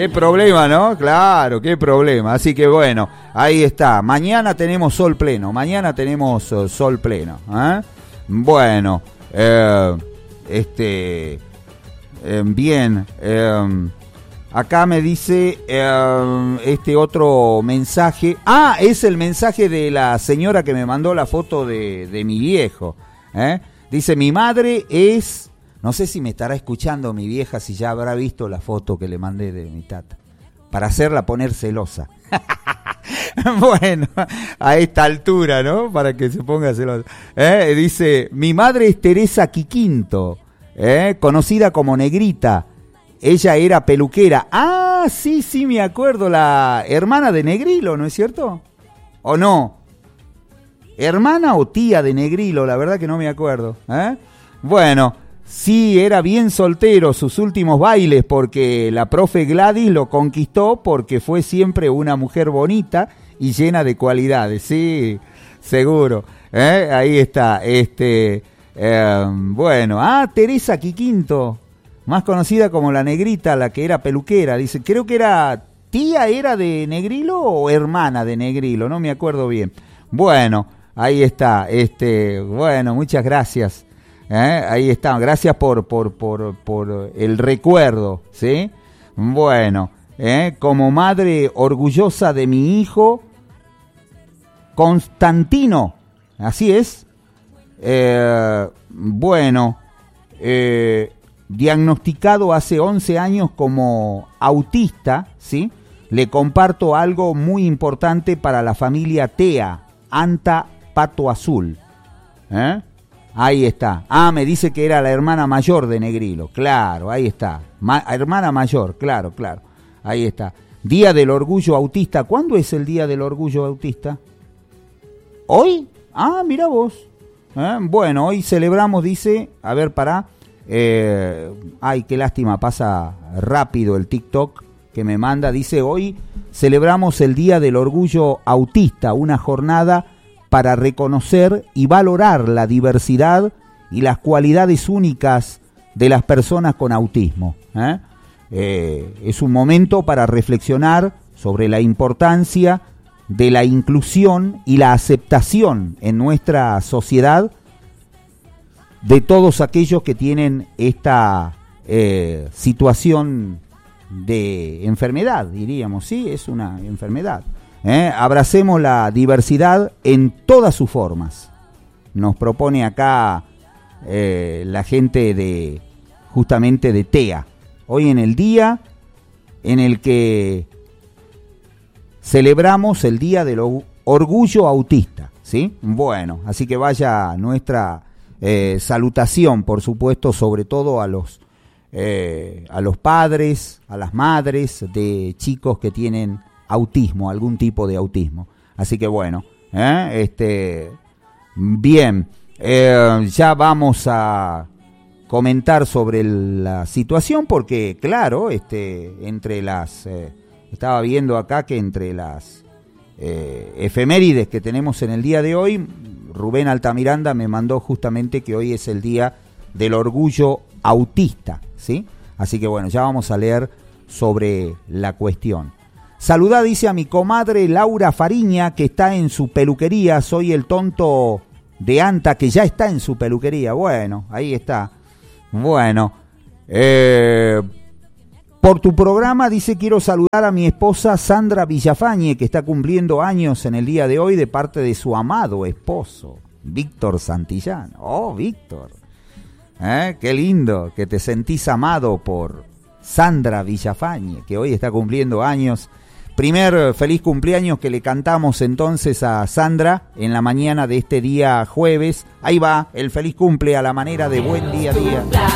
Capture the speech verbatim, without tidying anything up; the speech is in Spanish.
Qué problema, ¿no? Claro, qué problema. Así que bueno, ahí está. Mañana tenemos sol pleno. Mañana tenemos uh, sol pleno. ¿eh? Bueno, eh, este, eh, bien. Eh, acá me dice eh, este otro mensaje. Ah, es el mensaje de la señora que me mandó la foto de, de mi viejo. ¿eh? Dice, mi madre es... No sé si me estará escuchando mi vieja, si ya habrá visto la foto que le mandé de mi tata, para hacerla poner celosa. Bueno, a esta altura, ¿no? Para que se ponga celosa. ¿Eh? Dice, mi madre es Teresa Quiquinto, ¿eh? conocida como Negrita. Ella era peluquera. Ah, sí, sí, me acuerdo, la hermana de Negrilo, ¿no es cierto? ¿O no? ¿Hermana o tía de Negrilo? La verdad que no me acuerdo. ¿eh? Bueno... Sí, era bien soltero sus últimos bailes porque la profe Gladys lo conquistó porque fue siempre una mujer bonita y llena de cualidades. Sí, seguro. ¿Eh? Ahí está. Este, eh, bueno, ah, Teresa Quiquinto, más conocida como la Negrita, la que era peluquera. Dice, creo que era tía, ¿era de Negrilo o hermana de Negrilo? No me acuerdo bien. Bueno, ahí está. Este, bueno, muchas gracias. ¿Eh? Ahí está, gracias por, por, por, por el recuerdo, ¿sí? Bueno, ¿eh? como madre orgullosa de mi hijo, Constantino, así es, eh, bueno, eh, diagnosticado hace once años como autista, ¿sí? Le comparto algo muy importante para la familia Tea, Anta Pato Azul, ¿eh? Ahí está. Ah, me dice que era la hermana mayor de Negrilo. Claro, ahí está. Ma- hermana mayor, claro, claro. Ahí está. Día del Orgullo Autista. ¿Cuándo es el Día del Orgullo Autista? ¿Hoy? Ah, mira vos. ¿Eh? Bueno, hoy celebramos, dice, a ver, pará. Eh, ay, qué lástima, pasa rápido el TikTok que me manda. Dice, hoy celebramos el Día del Orgullo Autista, una jornada para reconocer y valorar la diversidad y las cualidades únicas de las personas con autismo. ¿eh? Eh, es un momento para reflexionar sobre la importancia de la inclusión y la aceptación en nuestra sociedad de todos aquellos que tienen esta eh, situación de enfermedad, diríamos, sí, es una enfermedad. ¿Eh? Abracemos la diversidad en todas sus formas. Nos propone acá eh, la gente de justamente de TEA. Hoy en el día en el que celebramos el Día del Orgullo Autista, ¿sí? Bueno, así que vaya nuestra eh, salutación, por supuesto, sobre todo a los eh, a los padres, a las madres de chicos que tienen autismo, algún tipo de autismo. Así que bueno, ¿eh? este, bien, eh, ya vamos a comentar sobre el, la situación porque, claro, este, entre las, eh, estaba viendo acá que entre las eh, efemérides que tenemos en el día de hoy, Rubén Altamiranda me mandó justamente que hoy es el Día del Orgullo Autista, ¿sí? Así que bueno, ya vamos a leer sobre la cuestión. Saludá, dice, a mi comadre Laura Fariña, que está en su peluquería. Soy el tonto de Anta, que ya está en su peluquería. Bueno, ahí está. Bueno, eh, por tu programa, dice, quiero saludar a mi esposa Sandra Villafañe, que está cumpliendo años en el día de hoy de parte de su amado esposo, Víctor Santillán. Oh, Víctor. ¿Eh? Qué lindo que te sentís amado por Sandra Villafañe, que hoy está cumpliendo años. Primer feliz cumpleaños que le cantamos entonces a Sandra en la mañana de este día jueves. Ahí va, el feliz cumple a la manera de buen día a día.